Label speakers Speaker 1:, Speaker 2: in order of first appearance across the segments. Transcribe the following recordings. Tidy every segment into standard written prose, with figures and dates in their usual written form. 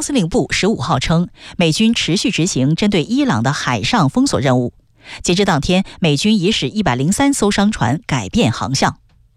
Speaker 1: 方司令部15号称，美军持续执行针对伊朗的海上封锁任务。截至当天，美军已使103艘商船改变航向。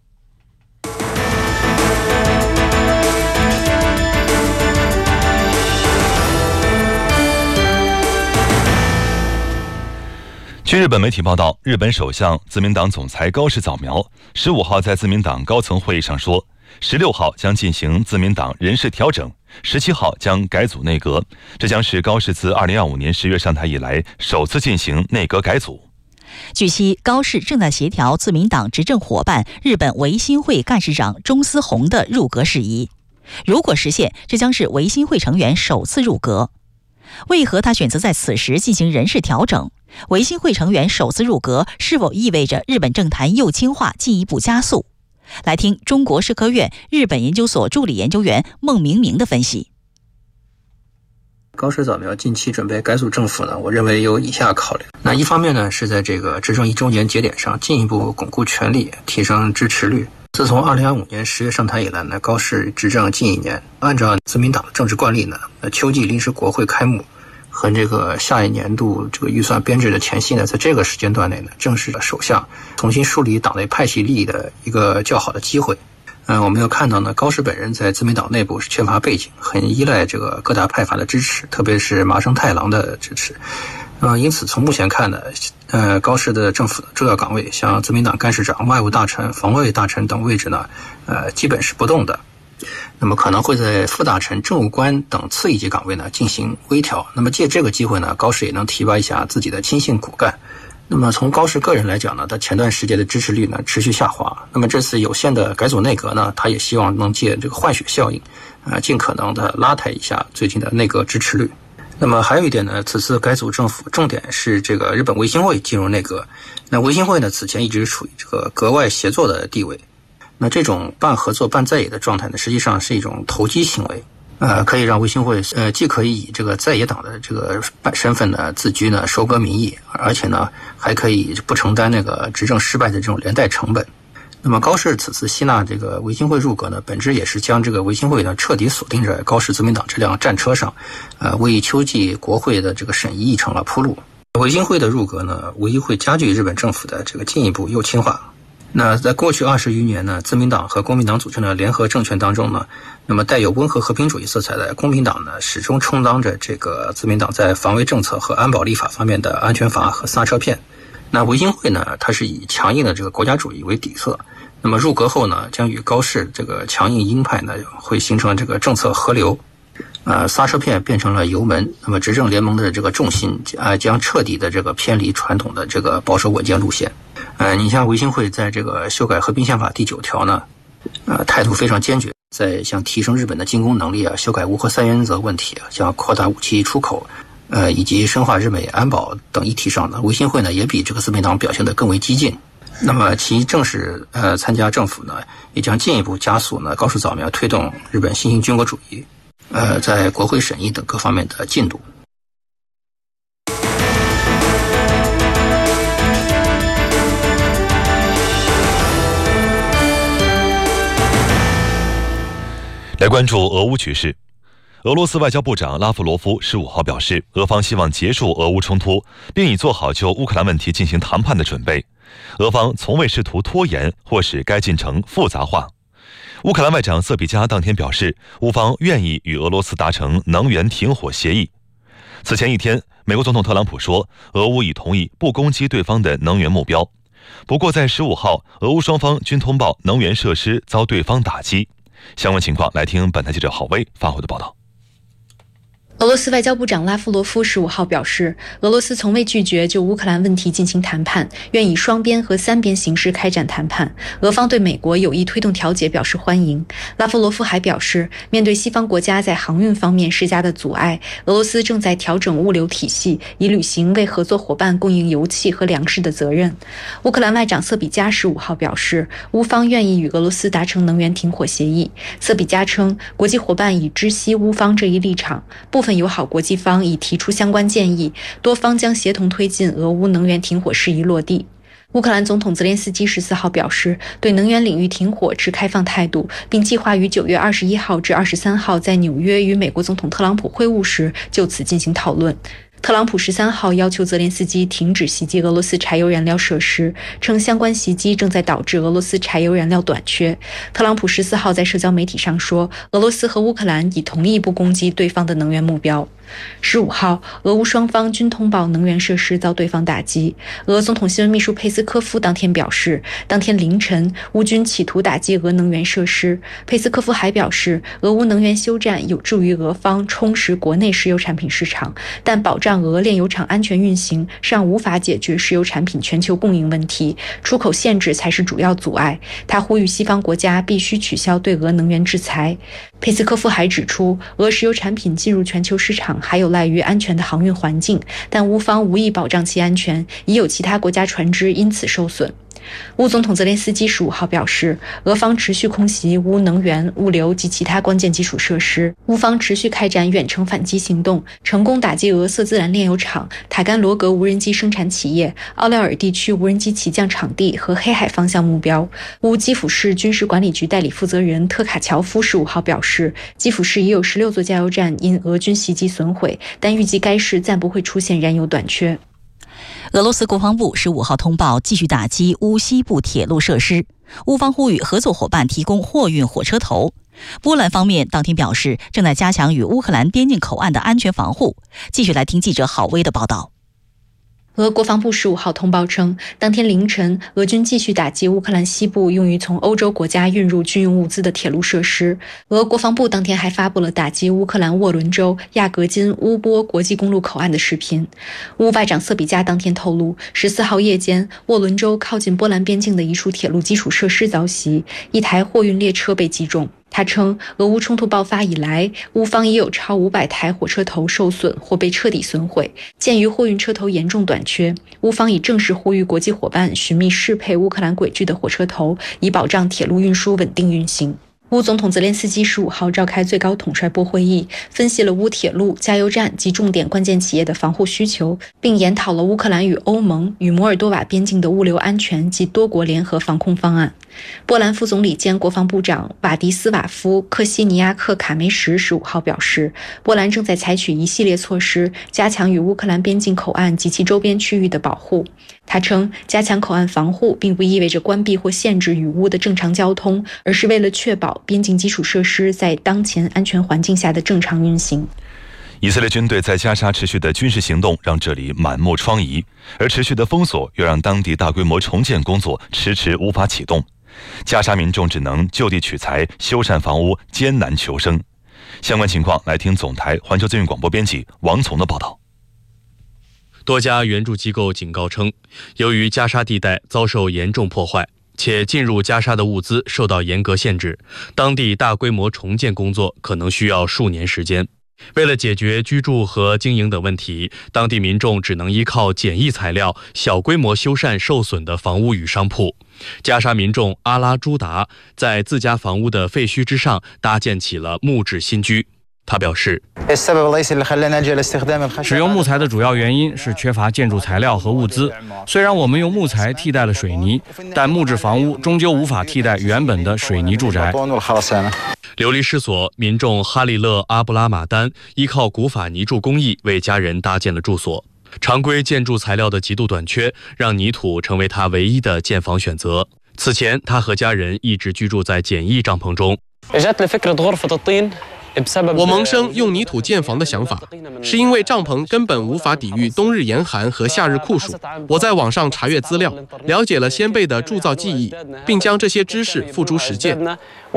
Speaker 2: 据日本媒体报道，日本首相自民党总裁高市早苗15号在自民党高层会议上说，16号将进行自民党人事调整，17号将改组内阁，这将是高市自2025年10月上台以来首次进行内阁改组。
Speaker 1: 据悉，高市正在协调自民党执政伙伴日本维新会干事长中司宏的入阁事宜。如果实现，这将是维新会成员首次入阁。为何他选择在此时进行人事调整？维新会成员首次入阁，是否意味着日本政坛右倾化进一步加速？来听中国社科院日本研究所助理研究员孟明明的分析。
Speaker 3: 高市早苗近期准备改组政府呢，我认为有以下考虑。那一方面呢，是在这个执政1周年节点上进一步巩固权力，提升支持率。自从2025年10月上台以来呢，高市执政近1年，按照自民党的政治惯例呢，秋季临时国会开幕和这个下一年度这个预算编制的前夕呢，在这个时间段内呢，正是首相重新梳理党内派系利益的一个较好的机会。我们要看到呢，高市本人在自民党内部是缺乏背景，很依赖这个各大派阀的支持，特别是麻生太郎的支持。因此从目前看呢，高市的政府的重要岗位，像自民党干事长、外务大臣、防卫大臣等位置呢，基本是不动的。那么可能会在副大臣、政务官等次一级岗位呢进行微调。那么借这个机会呢，高市也能提拔一下自己的亲信骨干。那么从高市个人来讲呢，他前段时间的支持率呢持续下滑。那么这次有限的改组内阁呢，他也希望能借这个换血效应，尽可能的拉抬一下最近的内阁支持率。那么还有一点呢，此次改组政府重点是这个日本维新会进入内阁。那维新会呢，此前一直处于这个阁外协作的地位。那这种半合作半在野的状态呢，实际上是一种投机行为。可以让维新会既可以以这个在野党的这个身份呢自居呢，收割民意，而且呢还可以不承担那个执政失败的这种连带成本。那么高市此次吸纳这个维新会入阁呢，本质也是将这个维新会呢彻底锁定在高市自民党这辆战车上，为秋季国会的这个审议议程铺路。维新会的入阁呢，无疑会加剧日本政府的这个进一步右倾化。那在过去20余年呢，自民党和国民党组成的联合政权当中呢，那么带有温和和平主义色彩的国民党呢，始终充当着这个自民党在防卫政策和安保立法方面的安全阀和刹车片。那维新会呢，它是以强硬的这个国家主义为底色。那么入阁后呢，将与高市这个强硬鹰派呢，会形成这个政策河流。刹车片变成了油门，那么执政联盟的这个重心将彻底的这个偏离传统的这个保守稳健路线。你像维新会在这个修改和平宪法第9条呢，态度非常坚决，在像提升日本的进攻能力修改无核三原则问题像扩大武器出口，以及深化日美安保等议题上呢，维新会呢也比这个自民党表现得更为激进。那么其正式参加政府呢，也将进一步加速呢高市早苗推动日本新型军国主义在国会审议等各方面的进度。
Speaker 2: 来关注俄乌局势。俄罗斯外交部长拉夫罗夫15号表示，俄方希望结束俄乌冲突，并已做好就乌克兰问题进行谈判的准备。俄方从未试图拖延或使该进程复杂化。乌克兰外长瑟比加当天表示，乌方愿意与俄罗斯达成能源停火协议。此前一天，美国总统特朗普说，俄乌已同意不攻击对方的能源目标。不过在15号，俄乌双方均通报能源设施遭对方打击。相关情况来听本台记者郝威发回的报道。
Speaker 4: 俄罗斯外交部长拉夫罗夫15号表示，俄罗斯从未拒绝就乌克兰问题进行谈判，愿以双边和三边形式开展谈判。俄方对美国有意推动调解表示欢迎。拉夫罗夫还表示，面对西方国家在航运方面施加的阻碍，俄罗斯正在调整物流体系，以履行为合作伙伴供应油气和粮食的责任。乌克兰外长瑟比加15号表示，乌方愿意与俄罗斯达成能源停火协议。瑟比加称，国际伙伴已知悉乌方这一立场，部分友好国际方已提出相关建议，多方将协同推进俄乌能源停火事宜落地。 乌克兰总统泽连斯基14号表示，对能源领域停火持开放态度，并计划于9月21号至23号在纽约与美国总统特朗普会晤时就此进行讨论。特朗普13号要求泽连斯基停止袭击俄罗斯柴油燃料设施，称相关袭击正在导致俄罗斯柴油燃料短缺。特朗普14号在社交媒体上说，俄罗斯和乌克兰已同意不攻击对方的能源目标。15号，俄乌双方均通报能源设施遭对方打击。俄总统新闻秘书佩斯科夫当天表示，当天凌晨乌军企图打击俄能源设施。佩斯科夫还表示，俄乌能源休战有助于俄方充实国内石油产品市场，但保障俄炼油厂安全运行尚无法解决石油产品全球供应问题，出口限制才是主要阻碍。他呼吁西方国家必须取消对俄能源制裁。佩斯科夫还指出，俄石油产品进入全球市场还有赖于安全的航运环境，但乌方无意保障其安全，已有其他国家船只因此受损。乌总统泽连斯基15号表示，俄方持续空袭乌能源、物流及其他关键基础设施，乌方持续开展远程反击行动，成功打击俄色兹兰炼油厂、塔甘罗格无人机生产企业、奥廖尔地区无人机起降场地和黑海方向目标。乌基辅市军事管理局代理负责人特卡乔夫15号表示，基辅市已有16座加油站因俄军袭击损毁，但预计该市暂不会出现燃油短缺。
Speaker 1: 俄罗斯国防部15号通报继续打击乌西部铁路设施，乌方呼吁合作伙伴提供货运火车头。波兰方面当天表示，正在加强与乌克兰边境口岸的安全防护。继续来听记者郝威的报道。
Speaker 4: 俄国防部15号通报称，当天凌晨，俄军继续打击乌克兰西部用于从欧洲国家运入军用物资的铁路设施。俄国防部当天还发布了打击乌克兰沃伦州亚格金乌波国际公路口岸的视频。乌外长瑟比加当天透露，14号夜间，沃伦州靠近波兰边境的一处铁路基础设施遭袭，一台货运列车被击中。他称，俄乌冲突爆发以来，乌方已有超500台火车头受损或被彻底损毁。鉴于货运车头严重短缺，乌方已正式呼吁国际伙伴寻觅适配乌克兰轨距的火车头，以保障铁路运输稳定运行。乌总统泽连斯基15号召开最高统帅部会议，分析了乌铁路、加油站及重点关键企业的防护需求，并研讨了乌克兰与欧盟与摩尔多瓦边境的物流安全及多国联合防控方案。波兰副总理兼国防部长瓦迪斯瓦夫·克西尼亚克卡梅什15号表示，波兰正在采取一系列措施，加强与乌克兰边境口岸及其周边区域的保护。他称，加强口岸防护并不意味着关闭或限制与乌的正常交通，而是为了确保边境基础设施在当前安全环境下的正常运行。
Speaker 2: 以色列军队在加沙持续的军事行动让这里满目疮痍，而持续的封锁又让当地大规模重建工作迟迟无法启动。加沙民众只能就地取材，修缮房屋，艰难求生。相关情况来听总台环球资讯广播编辑王从的报道。
Speaker 5: 多家援助机构警告称，由于加沙地带遭受严重破坏，且进入加沙的物资受到严格限制，当地大规模重建工作可能需要数年时间。为了解决居住和经营等问题，当地民众只能依靠简易材料小规模修缮受损的房屋与商铺。加沙民众阿拉朱达在自家房屋的废墟之上搭建起了木质新居。他表示，
Speaker 6: 使用木材的主要原因是缺乏建筑材料和物资。虽然我们用木材替代了水泥，但木质房屋终究无法替代原本的水泥住宅。
Speaker 5: 流离失所民众哈利勒阿布拉马丹依靠古法泥筑工艺为家人搭建了住所。常规建筑材料的极度短缺，让泥土成为他唯一的建房选择。此前，他和家人一直居住在简易帐篷中。
Speaker 7: 我萌生用泥土建房的想法，是因为帐篷根本无法抵御冬日严寒和夏日酷暑。我在网上查阅资料，了解了先辈的铸造技艺，并将这些知识付诸实践。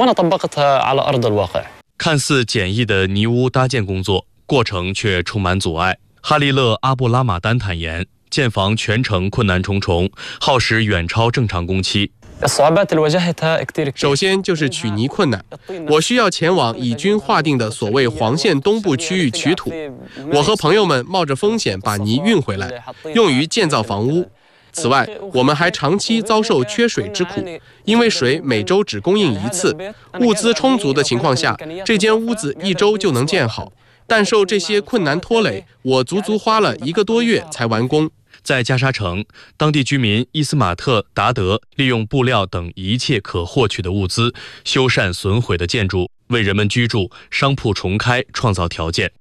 Speaker 5: 看似简易的泥屋搭建工作，过程却充满阻碍。哈利勒阿布拉马丹坦言，建房全程困难重重，耗时远超正常工期。
Speaker 7: 首先就是取泥困难，我需要前往以军划定的所谓黄线东部区域取土，我和朋友们冒着风险把泥运回来，用于建造房屋。此外，我们还长期遭受缺水之苦，因为水每周只供应一次，物资充足的情况下，这间屋子1周就能建好，但受这些困难拖累，我足足花了1个多月才完工。
Speaker 5: 在加沙城，当地居民伊斯马特达德利用布料等一切可获取的物资，修缮损毁的建筑，为人们居住、商铺重开创造条件。